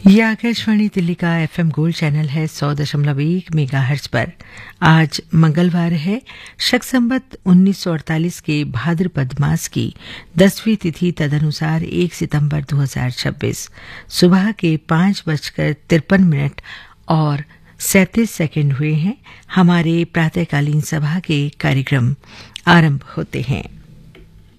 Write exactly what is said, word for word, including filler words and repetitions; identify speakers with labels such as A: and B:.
A: यह आकाशवाणी दिल्ली का FM gold channel है सौ दशमलव एक मेगाहर्ट्ज पर। आज मंगलवार है, शक संवत उन्नीस सौ अड़तालीस के भाद्रपद मास की दसवीं तिथि तदनुसार एक सितंबर दो हजार छब्बीस सुबह के पांच बजकर तिरपन मिनट और सैंतीस सेकंड हुए हैं। हमारे प्रातःकालीन सभा के कार्यक्रम आरंभ होते हैं।